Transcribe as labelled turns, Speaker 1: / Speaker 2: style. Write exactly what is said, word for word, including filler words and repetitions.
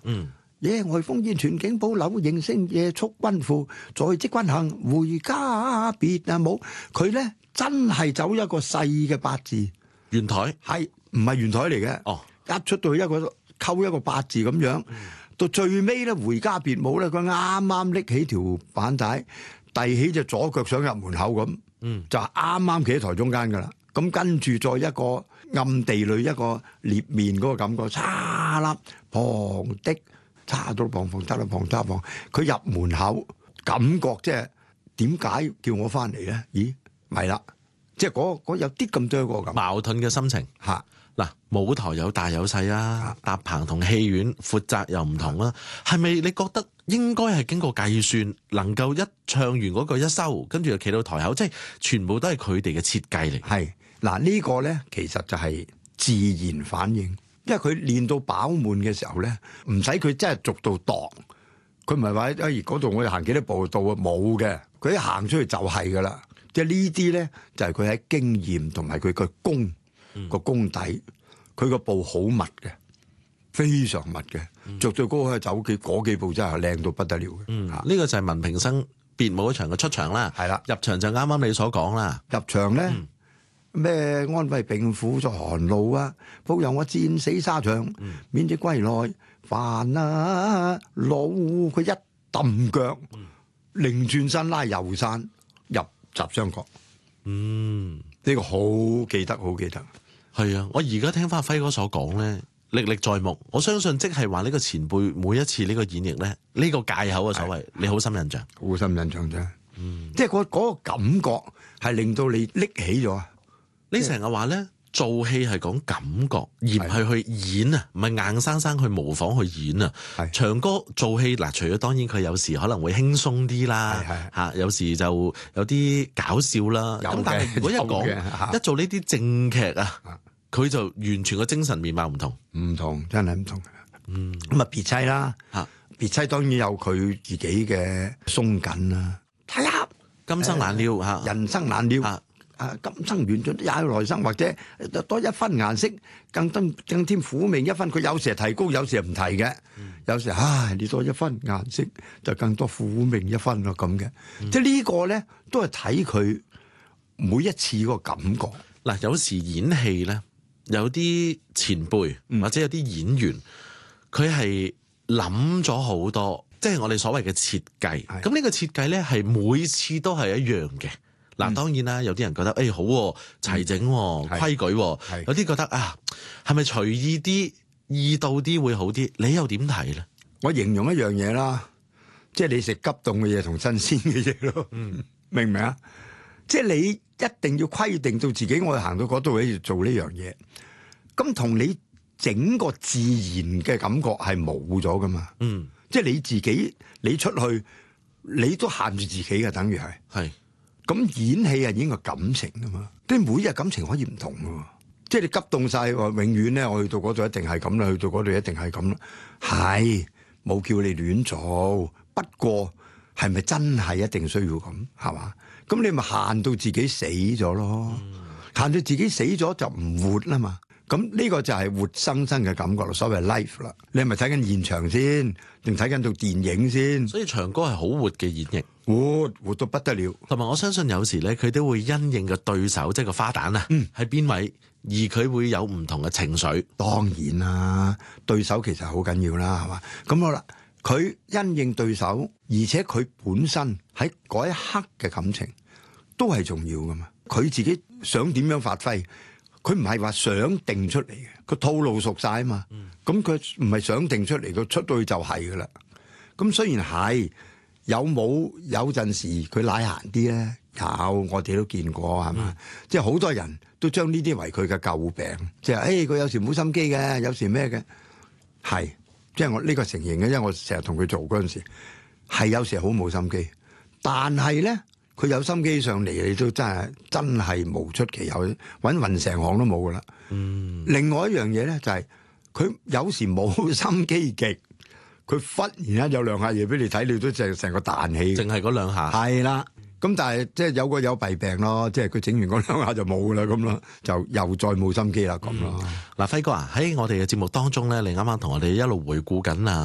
Speaker 1: 嗯，
Speaker 2: 耶！外烽煙全境保，柳應聲夜速軍赴，在職軍行回家別啊冇。佢咧真係走一個細嘅八字，
Speaker 1: 圓台
Speaker 2: 係唔係圓台嚟嘅？
Speaker 1: 哦，
Speaker 2: 一出到去一個溝一個八字咁樣，嗯、到最尾咧回家別冇咧，佢啱啱拎起條板帶，遞起隻左腳想入門口咁，
Speaker 1: 嗯，
Speaker 2: 就啱啱企喺台中間噶啦。咁跟住再一個暗地裏一個裂面嗰個感覺，叉粒旁的叉到旁旁，叉到旁叉旁，佢入門口感覺即係點解叫我翻嚟咧？咦，咪啦，即係嗰嗰有啲咁多個咁
Speaker 1: 矛盾嘅心情
Speaker 2: 嚇。
Speaker 1: 嗱，舞台有大有細啊，搭棚同戲院闊窄又唔同啦。係咪你覺得應該係經過計算，能夠一唱完嗰個一收，跟住就企到台口，即係全部都係佢哋嘅設計嚟？
Speaker 2: 係嗱，呢個咧其實就係自然反應，因為佢練到飽滿嘅時候咧，唔使佢真係逐度度，佢唔係話誒嗰度我哋行幾多步到啊，冇嘅，佢一行出去就係噶啦。即係呢啲咧就係佢喺經驗同埋佢個功。個功底，佢個步好密嘅，非常密嘅，着最高可以走幾嗰幾步真係靚到不得了嘅。
Speaker 1: 嗯，呢、這個就係文平生別舞場嘅出場啦。
Speaker 2: 係啦，
Speaker 1: 入場就啱啱你所講啦。
Speaker 2: 入場咧咩、嗯、安慰病婦在寒露啊，保佑我戰死沙場，嗯、免至歸來煩啊老。佢一揼腳，擰、嗯、轉身拉右山入閘雙角。
Speaker 1: 嗯，
Speaker 2: 呢個好記得，好記得。
Speaker 1: 係啊，我而家聽翻輝哥所講咧，歷歷在目。我相信即係話呢個前輩每一次呢個演繹咧，呢、這個戒口嘅所謂，你好深印象，
Speaker 2: 好深印象啫。嗯，即係嗰嗰個感覺係令到你拎起咗。
Speaker 1: 你成日話咧，做戲係講感覺，而唔係去演啊，唔係硬生生去模仿去演啊。唱歌做戲嗱，除咗當然佢有時可能會輕鬆啲啦，嚇，有時就有啲搞笑啦。咁但係如果一講一做呢啲正劇啊，佢就完全個精神面貌唔同，唔
Speaker 2: 同真係唔同。
Speaker 1: 嗯，
Speaker 2: 咁啊別妻啦，嚇別妻當然有佢自己嘅鬆緊啦。睇下
Speaker 1: 今生難料嚇，
Speaker 2: 人生難料。啊！今生緣盡也有來生，或者多一分顏色，更增更添苦命一分。佢有時係提高，有時係唔提嘅。嗯、有時唉，你多一分顏色，就更多苦命一分咯咁嘅。嗯、即係呢個咧，都係睇佢每一次嗰個感覺。
Speaker 1: 嗱，有時演戲咧，有啲前輩、嗯、或者有啲演員，佢係諗咗好多，即係我哋所謂嘅設計。咁呢個設計咧，係每次都係一樣嘅。嗱，當然啦，有啲人覺得誒、哎、好齊整規矩，有啲覺得啊，係咪隨意啲、易到啲會好啲？你又點睇咧？
Speaker 2: 我形容一樣嘢啦，即係你食急凍嘅嘢同新鮮嘅嘢咯，嗯、明唔明啊？即係你一定要規定到自己，我行到嗰度喺度做呢樣嘢，咁同你整個自然嘅感覺係冇咗噶嘛？嗯，即係你自己你出去，你都限住自己嘅，等於係係。咁演戲係演個感情啊嘛，啲每日感情可以唔同嘅，即係你急凍晒話，永遠咧我去到嗰度一定係咁啦，去到嗰度一定係咁啦，係冇叫你亂做，不過係咪真係一定需要咁係嘛？咁你咪限到自己死咗咯，嗯、限到自己死咗就唔活啦嘛。咁呢個就係活生生嘅感覺咯，所謂 life 啦。你係咪睇緊現場先，定睇緊套電影先？
Speaker 1: 所以長歌係好活嘅演繹，
Speaker 2: 活活到不得了。
Speaker 1: 同埋我相信有時咧，佢都會因應個對手，即係個花旦啊，喺邊、嗯、位，而佢會有唔同嘅情緒。當
Speaker 2: 然啦，對手其實好緊要啦，係嘛？咁好啦，佢因應對手，而且佢本身喺嗰一刻嘅感情都係重要噶嘛。佢自己想點樣發揮？佢唔係話想定出嚟嘅，佢套路熟晒啊嘛。咁佢唔係想定出嚟，佢出到去就係噶啦。咁雖然係有冇有陣時佢賴閒啲咧，有我哋都見過係嘛。嗯、即係好多人都將呢啲為佢嘅詬病，即係誒佢有時冇心機嘅，有時咩嘅係。即係我呢個承認嘅，因為我成日同佢做嗰陣時係有時好冇心機，但係咧。佢有心機上嚟，你都真係真係無出其右，揾勻成行都冇噶啦。嗯，另外一樣嘢咧就係、是、佢有時冇心機極，佢忽然間有兩下嘢俾你睇，你都淨係成個彈起。
Speaker 1: 淨係嗰兩下。係
Speaker 2: 啦，咁但係即係有個有弊病咯，即係佢整完嗰兩下就冇啦咁咯，就又再冇心機啦咁咯。
Speaker 1: 嗱、嗯，輝哥啊，喺我哋嘅節目當中咧，你啱啱同我哋一路回顧緊啊。